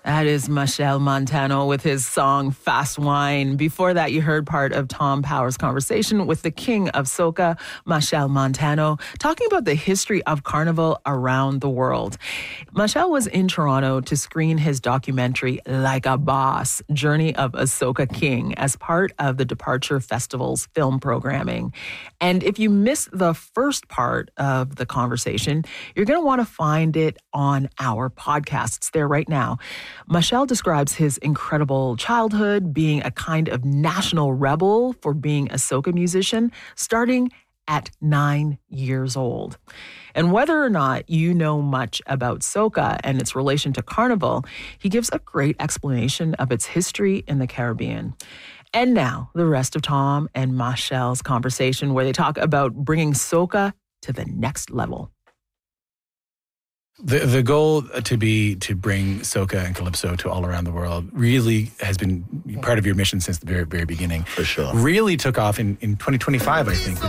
That is Machel Montano with his song Fast Wine. Before that, you heard part of Tom Power's conversation with the king of soca, Machel Montano, talking about the history of Carnival around the world. Machel was in Toronto to screen his documentary, Like a Boss, Journey of a Soca King, as part of the Departure Festival's film programming. And if you missed the first part of the conversation, you're going to want to find it on our podcasts there right now. Machel describes his incredible childhood, being a kind of national rebel for being a soca musician, starting at 9 years old. And whether or not you know much about soca and its relation to Carnival, he gives a great explanation of its history in the Caribbean. And now, the rest of Tom and Machel's conversation, where they talk about bringing soca to the next level. The goal to bring soca and calypso to all around the world really has been part of your mission since the very, very beginning. For sure. Really took off in 2025, I think,